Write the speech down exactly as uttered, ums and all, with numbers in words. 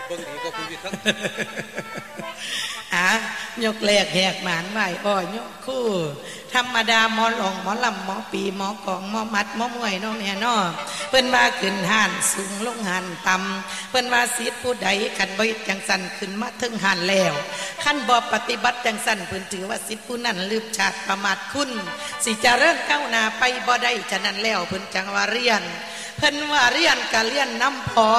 บิ่งดีก็คุยทั้งอ่ะยกแรกแหกหมานไหวอ้อยกคู่ธรรมดาหมอหลงหมอลำหมอปีหมอกองหมอมัดหมอมวยน้องแม่น้อเพิ่นว่าขึ้นห่านสูงลงห่านต่ำเพิ่นว่าศิษย์ผู้ใดขันบ่เฮ็ดจังสั่นขึ้นมาถึงห่านแล้วขั้นบ่ปฏิบัติจังสั่นเพิ่นถือว่าศิษย์ผู้นั้นลืมชาติประมาทคุณสิเจริญก้าวหน้าไปบ่ได้ฉะนั้นแล้วเพิ่นจังว่าเรียนเพิ่นว่าเรียนก็เรียนนำพอ